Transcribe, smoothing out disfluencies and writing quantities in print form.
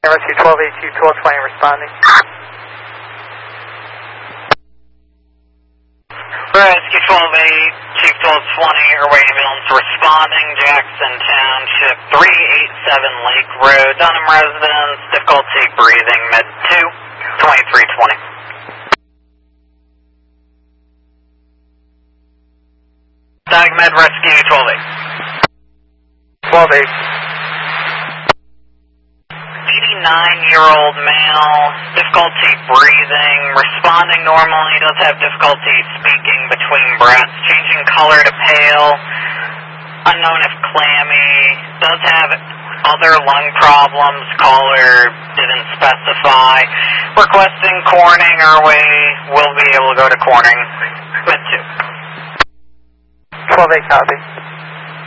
Rescue 1282, 1220 responding. Rescue 1282, 1220, Airway Ambulance responding, Jackson Township, 387 Lake Road, Dunham residence, difficulty breathing, med 2, 2320. Diagmed Rescue 128. 128. 89-year-old male, difficulty breathing, responding normally, does have difficulty speaking between breaths, changing color to pale, unknown if clammy, does have other lung problems, caller didn't specify, requesting Corning, Airway will be able to go to Corning, med 2. 12-8 copy.